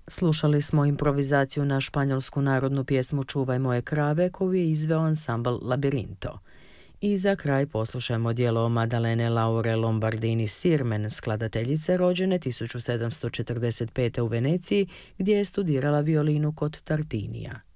Slušali smo improvizaciju na španjolsku narodnu pjesmu Čuvaj moje krave koju je izveo ansambl Labirinto. I za kraj poslušajmo djelo Madalene Laure Lombardini Sirmen, skladateljice rođene 1745. u Veneciji, gdje je studirala violinu kod Tartinija.